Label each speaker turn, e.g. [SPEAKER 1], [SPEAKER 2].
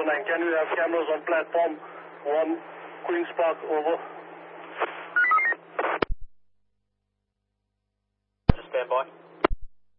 [SPEAKER 1] 9. Can we have cameras on platform 1, Queen's Park, over?
[SPEAKER 2] Stand by.